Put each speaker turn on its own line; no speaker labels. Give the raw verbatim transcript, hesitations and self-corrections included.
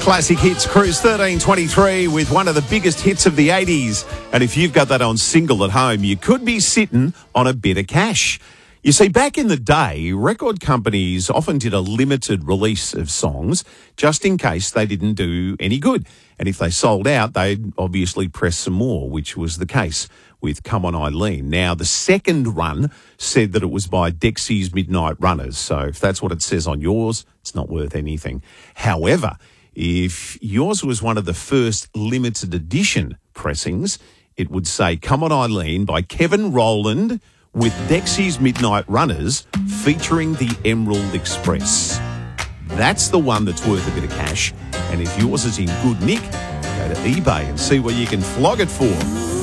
Classic Hits Cruise thirteen twenty-three with one of the biggest hits of the eighties. And if you've got that on single at home, you could be sitting on a bit of cash. You see, back in the day, record companies often did a limited release of songs just in case they didn't do any good. And if they sold out, they'd obviously press some more, which was the case with Come On Eileen. Now, the second run said that it was by Dexy's Midnight Runners. So if that's what it says on yours, it's not worth anything. However, if yours was one of the first limited edition pressings, it would say Come On Eileen by Kevin Rowland with Dexy's Midnight Runners featuring the Emerald Express. That's the one that's worth a bit of cash. And if yours is in good nick, go to eBay and see what you can flog it for.